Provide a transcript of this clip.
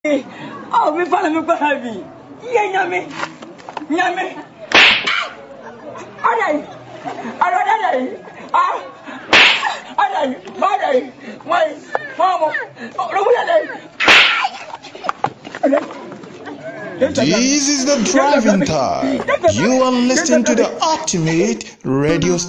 Oh, me follow me for heavy. Yeah, nyame. Nyame. Alright. Alright. Ah. Alright. My mama. This is the driving time. You are listening to the ultimate radio station.